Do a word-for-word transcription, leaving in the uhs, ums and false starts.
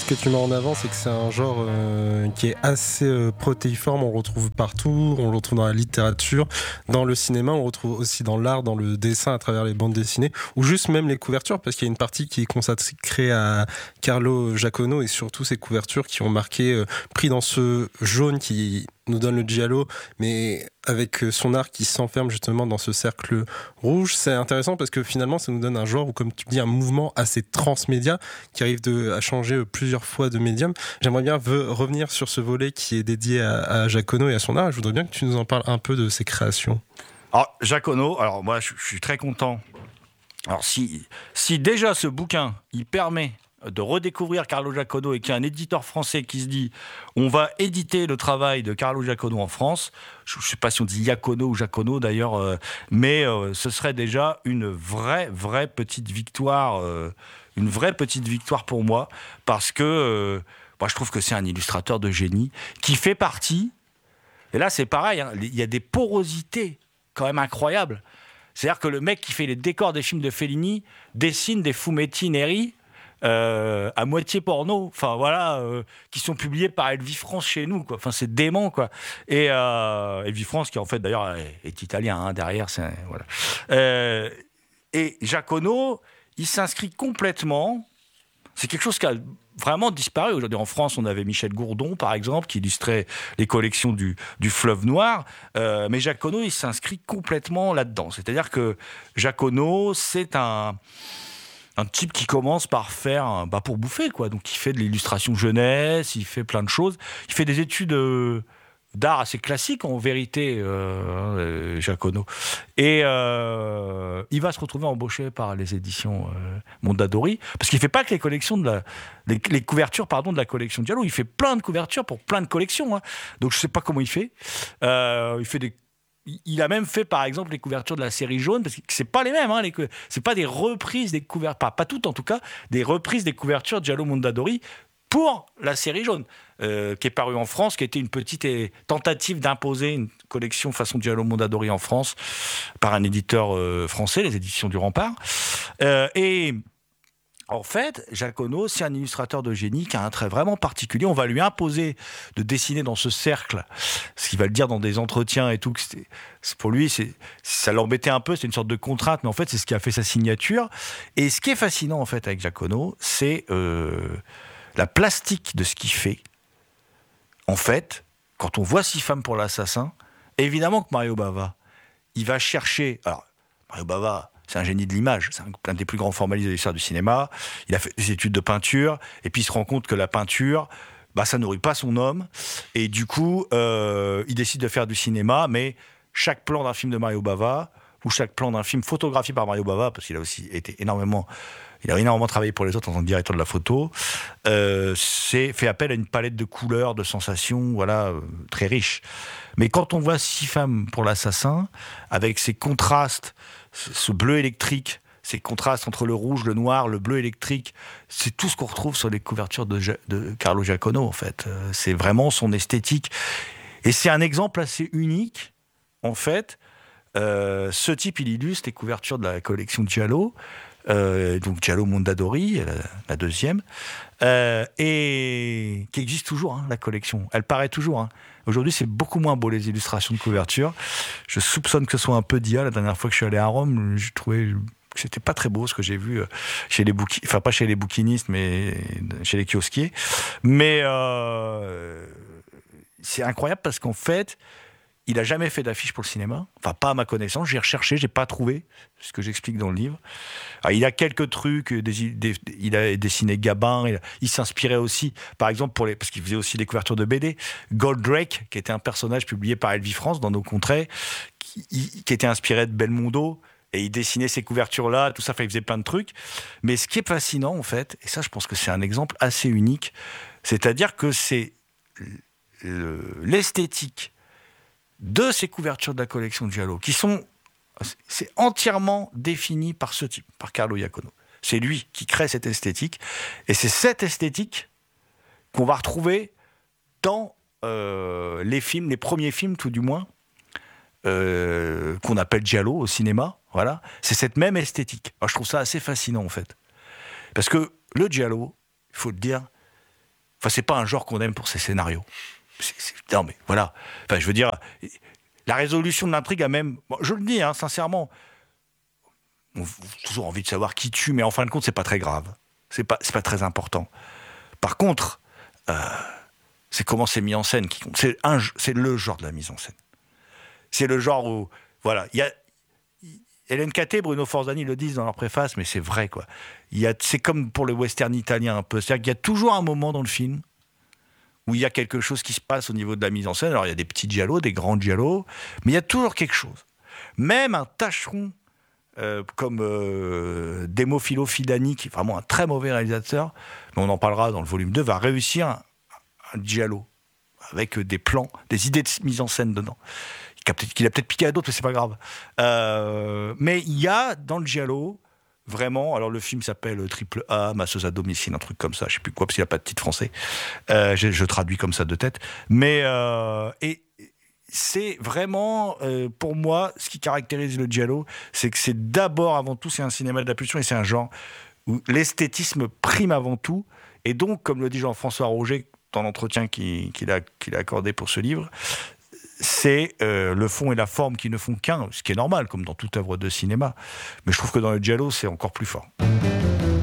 Ce que tu mets en avant, c'est que c'est un genre euh, qui est assez euh, protéiforme, on le retrouve partout, on le retrouve dans la littérature, dans le cinéma, on le retrouve aussi dans l'art, dans le dessin à travers les bandes dessinées, ou juste même les couvertures, parce qu'il y a une partie qui est consacrée à Carlo Giacono et surtout ses couvertures qui ont marqué, euh, pris dans ce jaune qui nous donne le giallo, mais avec son art qui s'enferme justement dans ce cercle rouge. C'est intéressant parce que finalement ça nous donne un genre ou, comme tu dis, un mouvement assez transmédia qui arrive de, à changer plusieurs fois de médium. J'aimerais bien ve- revenir sur ce volet qui est dédié à, à Giacono et à son art. Je voudrais bien que tu nous en parles un peu de ses créations. Alors, Giacono, alors moi je, je suis très content. Alors si, si déjà ce bouquin il permet de redécouvrir Carlo Giacono et qu'il y a un éditeur français qui se dit on va éditer le travail de Carlo Giacono en France, je ne sais pas si on dit Iacono ou Giacono d'ailleurs, euh, mais euh, ce serait déjà une vraie, vraie petite victoire, euh, une vraie petite victoire pour moi, parce que euh, moi, je trouve que c'est un illustrateur de génie qui fait partie, et là c'est pareil, hein, il y a des porosités quand même incroyables. C'est-à-dire que le mec qui fait les décors des films de Fellini dessine des fumetti neri Euh, à moitié porno, enfin voilà, euh, qui sont publiés par Elvi France chez nous, quoi. Enfin c'est dément, quoi. Et euh, Elvi France qui en fait d'ailleurs est, est italien, hein, derrière, c'est voilà. Euh, et Giacono, il s'inscrit complètement. C'est quelque chose qui a vraiment disparu aujourd'hui en France. On avait Michel Gourdon, par exemple, qui illustrait les collections du, du Fleuve Noir. Euh, mais Giacono, il s'inscrit complètement là-dedans. C'est-à-dire que Giacono, c'est un Un type qui commence par faire, bah pour bouffer, quoi. Donc, il fait de l'illustration jeunesse, il fait plein de choses. Il fait des études euh, d'art assez classiques, en vérité, euh, Giacono. Et euh, il va se retrouver embauché par les éditions euh, Mondadori, parce qu'il fait pas que les collections de la, les, les couvertures, pardon, de la collection Giallo. Il fait plein de couvertures pour plein de collections, hein. Donc, je sais pas comment il fait. Euh, il fait des Il a même fait, par exemple, les couvertures de la série Jaune, parce que c'est pas les mêmes, hein, les cou- c'est pas des reprises des couvertures, pas, pas toutes en tout cas, des reprises des couvertures de Giallo Mondadori pour la série Jaune, euh, qui est parue en France, qui était une petite eh, tentative d'imposer une collection façon Giallo Mondadori en France par un éditeur euh, français, les éditions du Rempart. Euh, et En fait, Giacono, c'est un illustrateur de génie qui a un trait vraiment particulier. On va lui imposer de dessiner dans ce cercle, ce qu'il va le dire dans des entretiens et tout. Que c'est, c'est pour lui, c'est, ça l'embêtait un peu, c'est une sorte de contrainte, mais en fait, c'est ce qui a fait sa signature. Et ce qui est fascinant, en fait, avec Giacono, c'est euh, la plastique de ce qu'il fait. En fait, quand on voit Six femmes pour l'assassin, évidemment que Mario Bava, il va chercher... Alors, Mario Bava... c'est un génie de l'image, c'est un des plus grands formalistes de l'histoire du cinéma. Il a fait des études de peinture, et puis il se rend compte que la peinture, bah, ça nourrit pas son homme. Et du coup, euh, il décide de faire du cinéma, mais chaque plan d'un film de Mario Bava, ou chaque plan d'un film photographié par Mario Bava, parce qu'il a aussi été énormément... Il a énormément travaillé pour les autres en tant que directeur de la photo. Euh, c'est fait appel à une palette de couleurs, de sensations, voilà, euh, très riche. Mais quand on voit Six femmes pour l'assassin, avec ces contrastes, ce bleu électrique, ces contrastes entre le rouge, le noir, le bleu électrique, c'est tout ce qu'on retrouve sur les couvertures de, de Carlo Giacono, en fait. Euh, c'est vraiment son esthétique. Et c'est un exemple assez unique, en fait. Euh, ce type, il illustre les couvertures de la collection Giallo. Euh, donc Giallo Mondadori, la, la deuxième, euh, et qui existe toujours, hein, la collection. Elle paraît toujours. Hein. Aujourd'hui, c'est beaucoup moins beau, les illustrations de couverture. Je soupçonne que ce soit un peu d'I A. La dernière fois que je suis allé à Rome, j'ai trouvé que c'était pas très beau ce que j'ai vu chez les bouqui... enfin pas chez les bouquinistes, mais chez les kiosquiers. Mais euh... c'est incroyable parce qu'en fait, il n'a jamais fait d'affiche pour le cinéma. Enfin, pas à ma connaissance. J'ai recherché, j'ai pas trouvé ce que j'explique dans le livre. Alors, il a quelques trucs. Des, des, il a dessiné Gabin. Il, a, il s'inspirait aussi, par exemple, pour les, parce qu'il faisait aussi des couvertures de B D. Goldrake, qui était un personnage publié par Elvi France dans Nos Contrées, qui, qui était inspiré de Belmondo. Et il dessinait ces couvertures-là, tout ça. Enfin, il faisait plein de trucs. Mais ce qui est fascinant, en fait, et ça, je pense que c'est un exemple assez unique, c'est-à-dire que c'est le, l'esthétique de ces couvertures de la collection de Giallo, qui sont, c'est entièrement défini par ce type, par Carlo Giacono. C'est lui qui crée cette esthétique, et c'est cette esthétique qu'on va retrouver dans euh, les films, les premiers films tout du moins, euh, qu'on appelle Giallo au cinéma. Voilà, c'est cette même esthétique. Alors, je trouve ça assez fascinant en fait, parce que le Giallo, il faut le dire, Enfin, c'est pas un genre qu'on aime pour ses scénarios. C'est, c'est, non, mais voilà. Enfin, je veux dire, la résolution de l'intrigue a même... Bon, je le dis, hein, sincèrement, on a toujours envie de savoir qui tue, mais en fin de compte, c'est pas très grave. C'est pas, c'est pas très important. Par contre, euh, c'est comment c'est mis en scène qui compte. C'est, un, c'est le genre de la mise en scène. C'est le genre où... Voilà, il y a... Hélène Caté, Bruno Forzani le disent dans leur préface, mais c'est vrai, quoi. Il y a, c'est comme pour le western italien un peu. C'est-à-dire qu'il y a toujours un moment dans le film où il y a quelque chose qui se passe au niveau de la mise en scène. Alors, il y a des petits giallos, des grands giallos, mais il y a toujours quelque chose. Même un tâcheron euh, comme euh, Demofilo Fidani, qui est vraiment un très mauvais réalisateur, mais on en parlera dans le volume deux, va réussir un, un giallo avec des plans, des idées de mise en scène dedans. Qu'il a peut-être piqué à d'autres, mais c'est pas grave. Euh, mais il y a dans le giallo vraiment. Alors le film s'appelle Triple A, Masseuse à domicile, un truc comme ça. Je sais plus quoi parce qu'il n'y a pas de titre français. Euh, je, je traduis comme ça de tête. Mais euh, et c'est vraiment euh, pour moi ce qui caractérise le giallo, c'est que c'est d'abord avant tout c'est un cinéma de la pulsion et c'est un genre où l'esthétisme prime avant tout. Et donc, comme le dit Jean-François Roger dans l'entretien qu'il, qu'il a, qu'il a accordé pour ce livre. C'est euh, le fond et la forme qui ne font qu'un, ce qui est normal, comme dans toute œuvre de cinéma. Mais je trouve que dans le giallo, c'est encore plus fort.